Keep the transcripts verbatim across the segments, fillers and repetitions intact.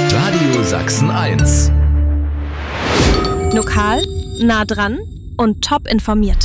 Radio Sachsen eins. Lokal, nah dran und top informiert.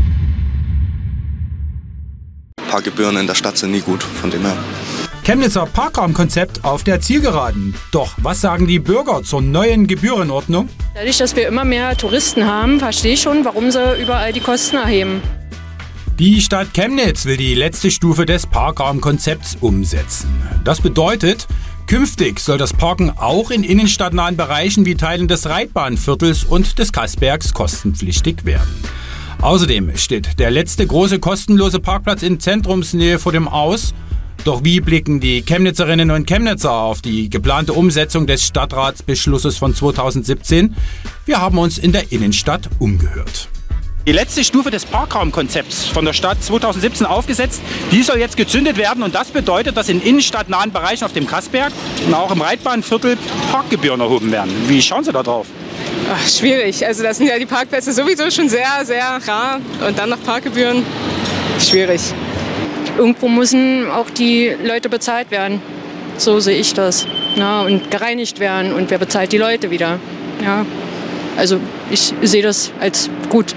Parkgebühren in der Stadt sind nie gut, von dem her. Chemnitzer Parkraumkonzept auf der Zielgeraden. Doch was sagen die Bürger zur neuen Gebührenordnung? Dadurch, dass wir immer mehr Touristen haben, verstehe ich schon, warum sie überall die Kosten erheben. Die Stadt Chemnitz will die letzte Stufe des Parkraumkonzepts umsetzen. Das bedeutet, künftig soll das Parken auch in innenstadtnahen Bereichen wie Teilen des Reitbahnviertels und des Kassbergs kostenpflichtig werden. Außerdem steht der letzte große kostenlose Parkplatz in Zentrumsnähe vor dem Aus. Doch wie blicken die Chemnitzerinnen und Chemnitzer auf die geplante Umsetzung des Stadtratsbeschlusses von zweitausendsiebzehn? Wir haben uns in der Innenstadt umgehört. Die letzte Stufe des Parkraumkonzepts von der Stadt zweitausendsiebzehn aufgesetzt, die soll jetzt gezündet werden und das bedeutet, dass in innenstadtnahen Bereichen auf dem Kassberg und auch im Reitbahnviertel Parkgebühren erhoben werden. Wie schauen Sie da drauf? Ach, schwierig. Also das sind ja die Parkplätze sowieso schon sehr, sehr rar und dann noch Parkgebühren, schwierig. Irgendwo müssen auch die Leute bezahlt werden. So sehe ich das. Ja, und gereinigt werden und wer bezahlt die Leute wieder. Ja, also ich sehe das als gut.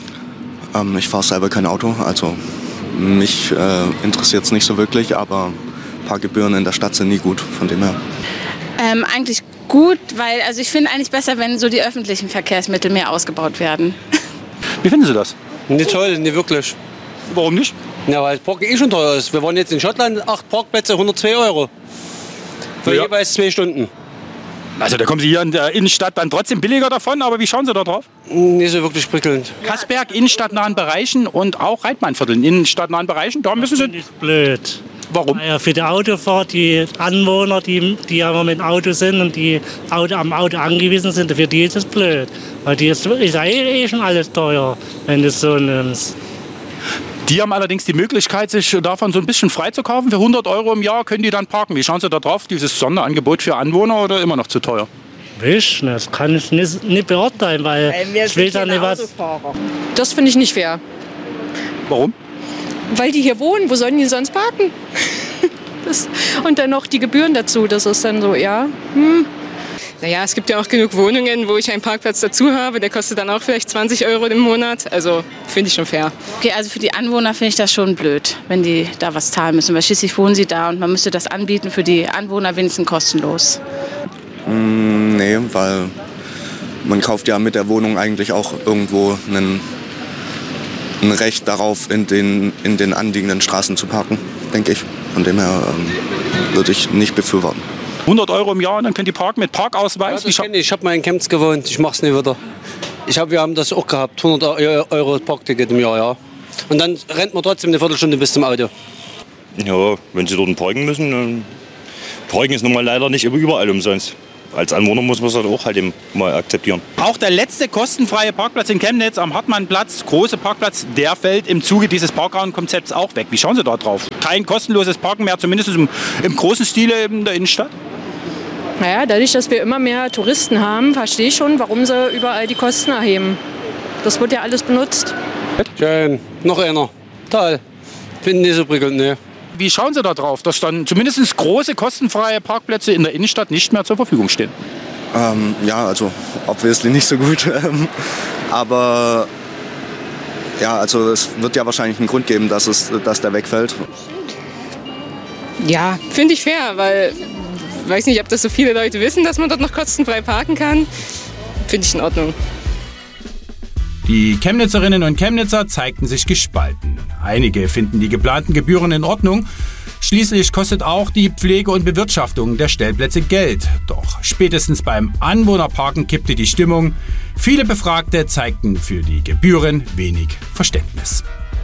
Ähm, ich fahre selber kein Auto, also mich äh, interessiert es nicht so wirklich, aber Parkgebühren in der Stadt sind nie gut, von dem her. Ähm, eigentlich gut, weil also ich finde eigentlich besser, wenn so die öffentlichen Verkehrsmittel mehr ausgebaut werden. Wie finden Sie das? Nicht toll, nicht wirklich. Warum nicht? Ja, weil das Parken eh schon teuer ist. Wir waren jetzt in Schottland, acht Parkplätze, hundertzwei Euro. Für ja. jeweils zwei Stunden. Also da kommen Sie hier in der Innenstadt dann trotzdem billiger davon, aber wie schauen Sie da drauf? Nicht so wirklich prickelnd. Kassberg, innenstadtnahen Bereichen und auch Reitbahnviertel in innenstadtnahen Bereichen, da müssen Sie... Das ist blöd. Warum? Ja, für die Autofahrt, die Anwohner, die, die ja immer mit dem Auto sind und die Auto, am Auto angewiesen sind, für die ist es blöd. Weil die ist, ist ja eh, eh schon alles teuer, wenn du es so nimmst. Die haben allerdings die Möglichkeit, sich davon so ein bisschen freizukaufen. Für hundert Euro im Jahr können die dann parken. Wie schauen Sie da drauf? Dieses Sonderangebot für Anwohner oder immer noch zu teuer? Wisch, das kann ich nicht, nicht beurteilen, weil, weil ich will da nicht was... Das finde ich nicht fair. Warum? Weil die hier wohnen. Wo sollen die sonst parken? Das, und dann noch die Gebühren dazu. Das ist dann so, ja... Hm. Naja, es gibt ja auch genug Wohnungen, wo ich einen Parkplatz dazu habe. Der kostet dann auch vielleicht zwanzig Euro im Monat. Also finde ich schon fair. Okay, also für die Anwohner finde ich das schon blöd, wenn die da was zahlen müssen. Weil schließlich wohnen sie da und man müsste das anbieten für die Anwohner wenigstens kostenlos. Mm, nee, weil man kauft ja mit der Wohnung eigentlich auch irgendwo einen, ein Recht darauf, in den, in den anliegenden Straßen zu parken, denke ich. Von dem her ähm, würde ich nicht befürworten. hundert Euro im Jahr und dann könnt ihr parken mit Parkausweis? Ja, das kenn ich ich habe mal in Chemnitz gewohnt, ich mache es nicht wieder. Ich hab, wir haben das auch gehabt, hundert Euro Parkticket im Jahr, ja. Und dann rennt man trotzdem eine Viertelstunde bis zum Auto. Ja, wenn Sie dort parken müssen, dann parken ist nun mal leider nicht überall umsonst. Als Anwohner muss man das auch halt eben mal akzeptieren. Auch der letzte kostenfreie Parkplatz in Chemnitz am Hartmannplatz, große Parkplatz, der fällt im Zuge dieses Parkraumkonzepts auch weg. Wie schauen Sie da drauf? Kein kostenloses Parken mehr, zumindest im, im großen Stile in der Innenstadt? Naja, dadurch, dass wir immer mehr Touristen haben, verstehe ich schon, warum sie überall die Kosten erheben. Das wird ja alles benutzt. Schön, noch einer. Toll. Finde nicht so prickelnd, ne. Wie schauen Sie da drauf, dass dann zumindest große kostenfreie Parkplätze in der Innenstadt nicht mehr zur Verfügung stehen? Ähm, ja, also obviously nicht so gut. Aber ja, also es wird ja wahrscheinlich einen Grund geben, dass, es, dass der wegfällt. Ja, finde ich fair, weil ich weiß nicht, ob das so viele Leute wissen, dass man dort noch kostenfrei parken kann. Finde ich in Ordnung. Die Chemnitzerinnen und Chemnitzer zeigten sich gespalten. Einige finden die geplanten Gebühren in Ordnung. Schließlich kostet auch die Pflege und Bewirtschaftung der Stellplätze Geld. Doch spätestens beim Anwohnerparken kippte die Stimmung. Viele Befragte zeigten für die Gebühren wenig Verständnis.